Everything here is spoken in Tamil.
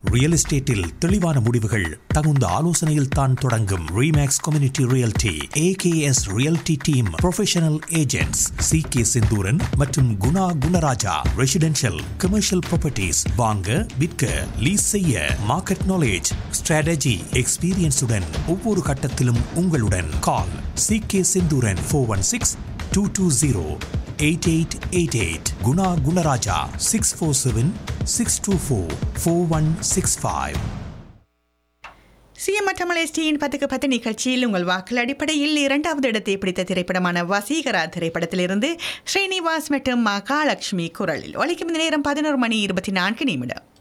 ரியல் எஸ்டேட்டில் தெளிவான முடிவுகள் தகுந்த ஆலோசனையில் தான் தொடங்கும். Remakes community realty, AKS realty team professional agents C K Senthuran மற்றும் Guna Gunaraja. Residential commercial properties வாங்க விற்க லீஸ் செய்ய மார்க்கெட் நாலேஜ் ஸ்ட்ராட்டஜி எக்ஸ்பீரியன்ஸுடன் ஒவ்வொரு கட்டத்திலும் உங்களுடன். கால் C K Senthuran 416-220-8888. Guna Gunaraja 647-624-4165. CM Tamil எஸ்டியின் 10க்கு 10 நிகழ்ச்சியில் உங்கள் வாக்கள் அடிப்படையில் 2வது இடத்தை பிடித்த திரைப்படமான வசீகரா திரைப்படத்திலிருந்து ஸ்ரீனிவாஸ் மற்றும் மகாலட்சுமி குரலில் ஒலிக்கும் நேரம் 11:24.